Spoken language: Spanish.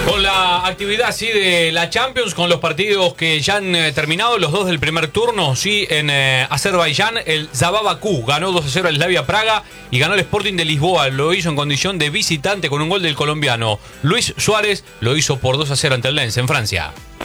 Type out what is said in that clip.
Con la actividad sí de la Champions, con los partidos que ya han terminado, los dos del primer turno, sí, en Azerbaiyán, el Zabá Bakú ganó 2-0 al Slavia Praga y ganó el Sporting de Lisboa. Lo hizo en condición de visitante con un gol del colombiano Luis Suárez, lo hizo por 2-0 ante el Lens en Francia.